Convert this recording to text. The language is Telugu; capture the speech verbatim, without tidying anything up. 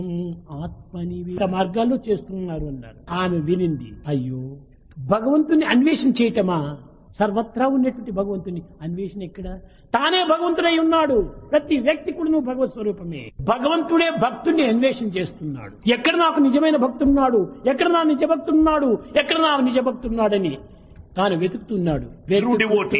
ఆత్మని మార్గాల్లో చేస్తున్నారు అన్నారు. ఆమె వినింది, అయ్యో భగవంతుని అన్వేషణ చేయటమా, సర్వత్రా ఉన్నటువంటి భగవంతుని అన్వేషణ ఎక్కడ, తానే భగవంతుడై ఉన్నాడు. ప్రతి వ్యక్తి కూడా నువ్వు భగవత్ స్వరూపమే. భగవంతుడే భక్తుడిని అన్వేషణ చేస్తున్నాడు. ఎక్కడ నాకు నిజమైన భక్తున్నాడు, ఎక్కడ నా నిజ భక్తున్నాడు, ఎక్కడ నా నిజ భక్తున్నాడని తాను వెతుకుతున్నాడు. True devotee.